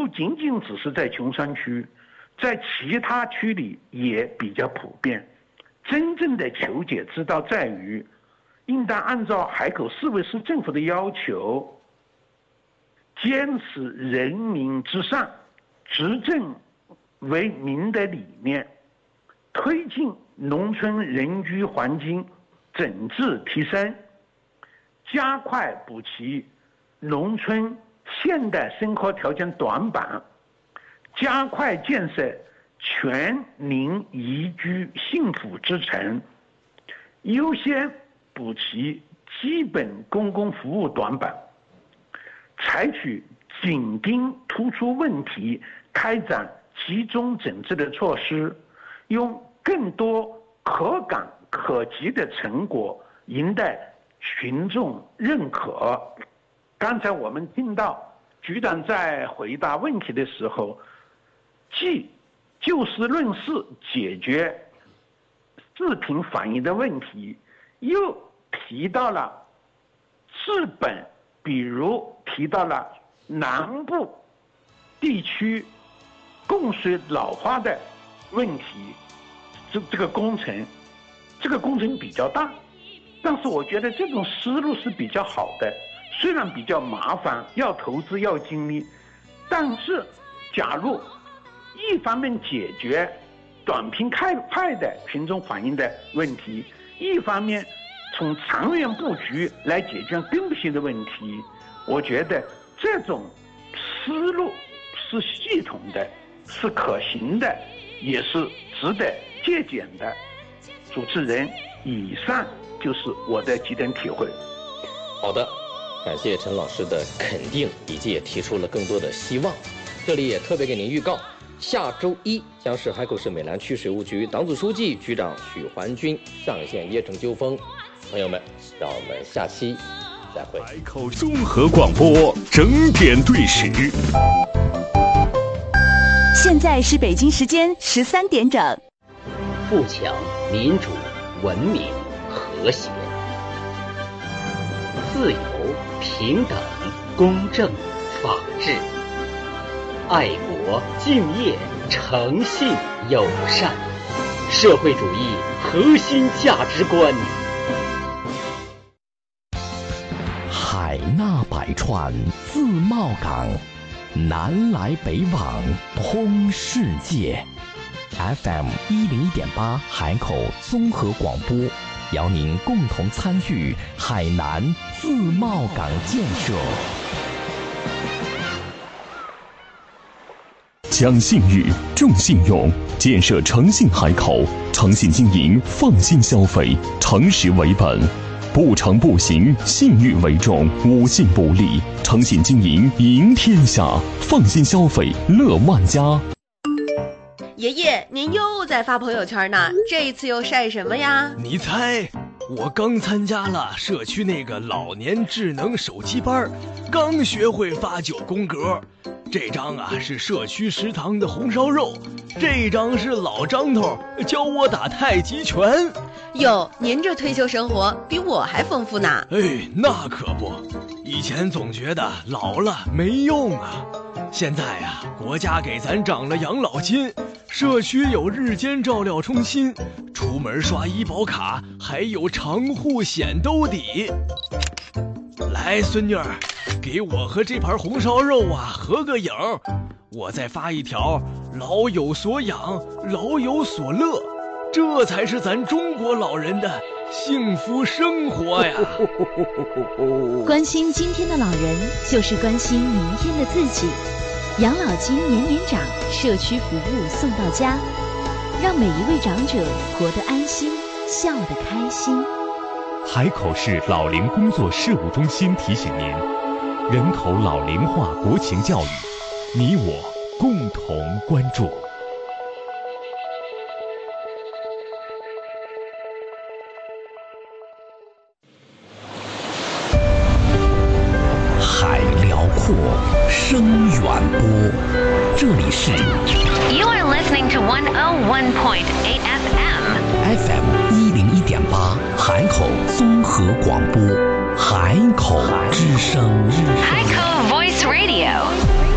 仅仅只是在穷山区，在其他区里也比较普遍。真正的求解之道在于，应当按照海口市委市政府的要求，坚持人民至上、执政为民的理念，推进农村人居环境整治提升，加快补齐农村现代生活条件短板，加快建设全民宜居幸福之城，优先补齐基本公共服务短板，采取紧盯突出问题、开展集中整治的措施，用更多可感可及的成果赢得群众认可。刚才我们听到局长在回答问题的时候，既就事论事解决视频反映的问题，又提到了治本，比如提到了南部地区供水老化的问题。这个工程比较大，但是我觉得这种思路是比较好的，虽然比较麻烦，要投资要精力，但是假如一方面解决短平快的群众反映的问题，一方面从长远布局来解决根本性的问题，我觉得这种思路是系统的，是可行的，也是值得借鉴的。主持人，以上就是我的几点体会。 好的，感谢陈老师的肯定，以及也提出了更多的希望。这里也特别给您预告，下周一将是海口市美兰区水务局党组书记、局长许环军上线椰城纠纷。朋友们，让我们下期再会。 海口综合广播整点对时， 现在是北京时间13点整。 富强、民主、文明、和谐、自由、平等、公正、法治、爱国、敬业、诚信、友善，社会主义核心价值观。 海纳百川，自贸港，南来北往，通世界。FM 101.8海口综合广播，邀您共同参与海南自贸港建设。 讲信誉，重信用，建设诚信海口，诚信经营，放心消费，诚实为本，不诚不行，信誉为重，无信不立，诚信经营赢天下，放心消费乐万家。 爷爷，您又在发朋友圈呢，这一次又晒什么呀？ 你猜，我刚参加了社区那个老年智能手机班，刚学会发9宫格。这张啊是社区食堂的红烧肉，这张是老张头教我打太极拳。 哟，您这退休生活比我还丰富呢。 哎，那可不，以前总觉得老了没用啊，现在啊，国家给咱涨了养老金，社区有日间照料中心，出门刷医保卡还有长户险兜底。来，孙女儿，给我和这盘红烧肉啊合个影，我再发一条老有所养，老有所乐，这才是咱中国老人的幸福生活呀。 关心今天的老人，就是关心明天的自己。养老金年年涨，社区服务送到家，让每一位长者活得安心，笑得开心。 海口市老龄工作事务中心提醒您，人口老龄化国情教育，你我共同关注。 海辽阔，声远播，这里是 You are listening to 101.8 FM FM101.8海口综合广播，海口之声， 海口 Voice Radio。